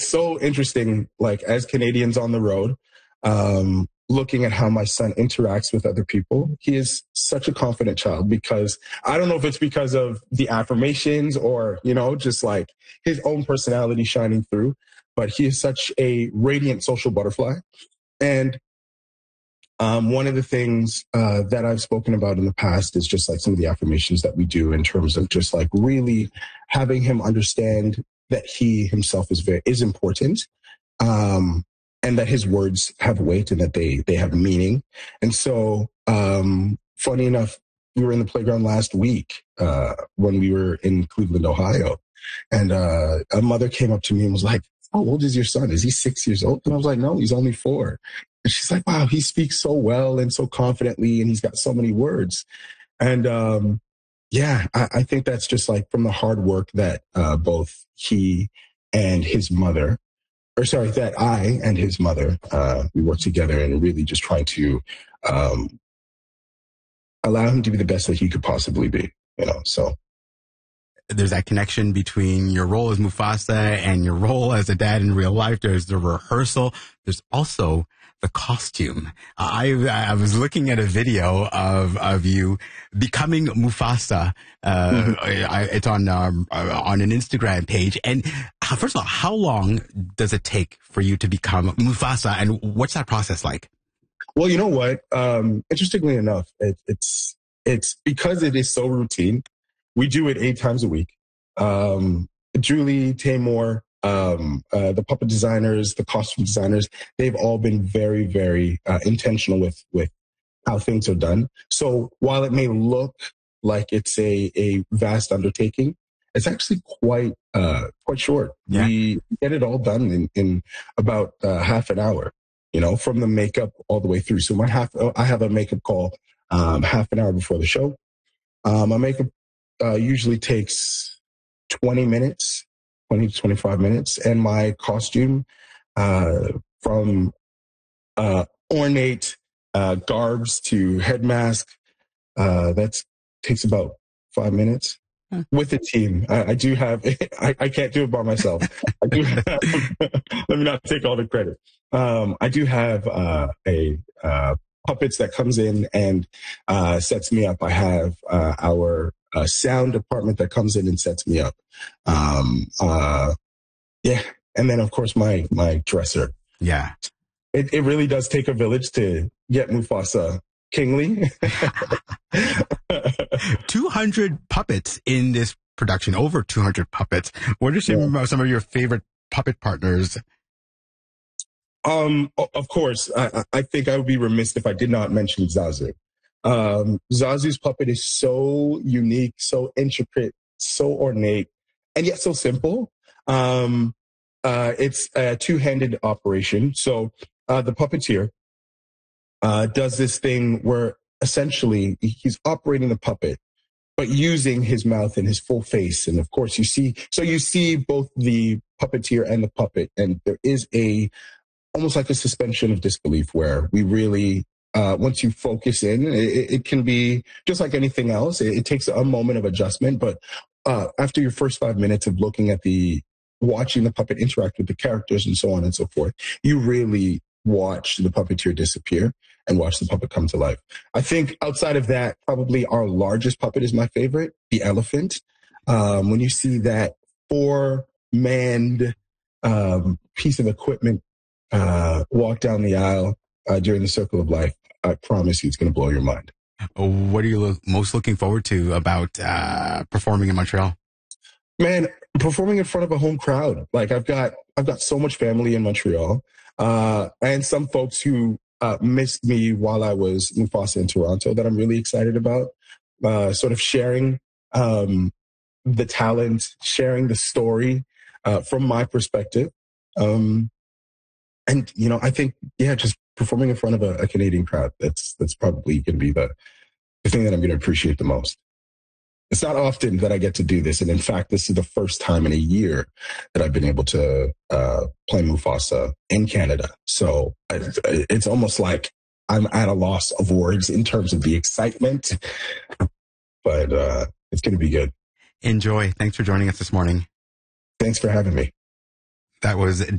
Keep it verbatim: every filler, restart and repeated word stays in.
so interesting, like as Canadians on the road, um, looking at how my son interacts with other people. He is such a confident child because I don't know if it's because of the affirmations or, you know, just like his own personality shining through, but he is such a radiant social butterfly. And um, one of the things uh, that I've spoken about in the past is just like some of the affirmations that we do in terms of just like really having him understand that he himself is very, is important. Um, and that his words have weight and that they they have meaning. And so, um, funny enough, we were in the playground last week uh, when we were in Cleveland, Ohio, and uh, a mother came up to me and was like, "How old is your son? Is he six years old?" And I was like, "No, he's only four." And she's like, "Wow, he speaks so well and so confidently, and he's got so many words." And um, yeah, I, I think that's just like from the hard work that uh, both he and his mother or sorry, that I and his mother, uh, we work together and really just trying to um, allow him to be the best that he could possibly be, you know, so. There's that connection between your role as Mufasa and your role as a dad in real life. There's the rehearsal. There's also the costume. I I was looking at a video of of you becoming Mufasa. Uh, mm-hmm. I, it's on um, on an Instagram page. And first of all, how long does it take for you to become Mufasa, and what's that process like? Well, you know what? Um, interestingly enough, it, it's it's because it is so routine. We do it eight times a week. Um, Julie Taymor, um, uh, the puppet designers, the costume designers, they've all been very, very uh, intentional with, with how things are done. So while it may look like it's a, a vast undertaking, it's actually quite, uh, quite short. Yeah. We get it all done in, in about uh, half an hour, you know, from the makeup all the way through. So my half, I have a makeup call um, half an hour before the show. Um, my makeup Uh, usually takes twenty minutes, twenty to twenty-five minutes. And my costume, uh, from, uh, ornate, uh, garbs to head mask, uh, that takes about five minutes huh. with a team. I, I do have, I, I can't do it by myself. I do have, let me not take all the credit. Um, I do have, uh, a, uh, puppets that comes in and, uh, sets me up. I have, uh, our, a sound department that comes in and sets me up. Um, uh, yeah. And then of course my, my dresser. Yeah. It, it really does take a village to get Mufasa kingly. two hundred puppets in this production, over two hundred puppets. What are some, yeah. some of your favorite puppet partners? Um, of course, I, I think I would be remiss if I did not mention Zazu. Um, Zazu's puppet is so unique, so intricate, so ornate, and yet so simple. Um, uh, it's a two-handed operation. So uh, the puppeteer uh, does this thing where essentially he's operating the puppet, but using his mouth and his full face. And of course, you see, so you see both the puppeteer and the puppet, and there is a almost like a suspension of disbelief where we really. Uh, once you focus in, it, it can be just like anything else. It, it takes a moment of adjustment, but uh, after your first five minutes of looking at the, watching the puppet interact with the characters and so on and so forth, you really watch the puppeteer disappear and watch the puppet come to life. I think outside of that, probably our largest puppet is my favorite, the elephant. Um, when you see that four-manned um, piece of equipment uh, walk down the aisle uh, during the Circle of Life, I promise you it's going to blow your mind. What are you lo- most looking forward to about uh, performing in Montreal? Man, performing in front of a home crowd. Like I've got, I've got so much family in Montreal, uh, and some folks who uh, missed me while I was Mufasa in Toronto that I'm really excited about. Uh, sort of sharing um, the talent, sharing the story uh, from my perspective. Um, and you know, I think yeah, just performing in front of a, a Canadian crowd, that's that's probably going to be the, the thing that I'm going to appreciate the most. It's not often that I get to do this. And in fact, this is the first time in a year that I've been able to uh, play Mufasa in Canada. So it's, it's almost like I'm at a loss of words in terms of the excitement, but uh, it's going to be good. Enjoy. Thanks for joining us this morning. Thanks for having me. That was